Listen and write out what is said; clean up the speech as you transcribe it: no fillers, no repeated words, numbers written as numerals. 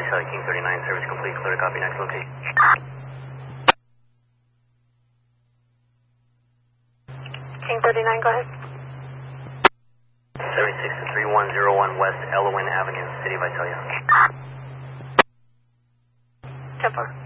Visalia, King 39, service complete, clear to copy, next location. King 39, go ahead. 76 to 3101 West Elwyn Avenue, City of Visalia. 10-4.